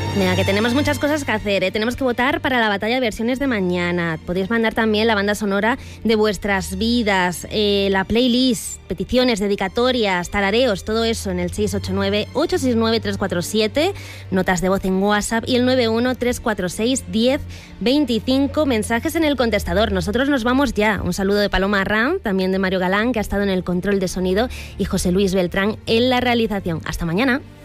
Venga, que tenemos muchas cosas que hacer, ¿eh? Tenemos que votar para la batalla de versiones de mañana. Podéis mandar también la banda sonora de vuestras vidas, la playlist, peticiones, dedicatorias, tarareos, todo eso en el 689-869-347, notas de voz en WhatsApp y el 91-346-1025, mensajes en el contestador. Nosotros nos vamos ya. Un saludo de Paloma Arran, también de Mario Galán, que ha estado en el control de sonido, y José Luis Beltrán en la realización. Hasta mañana.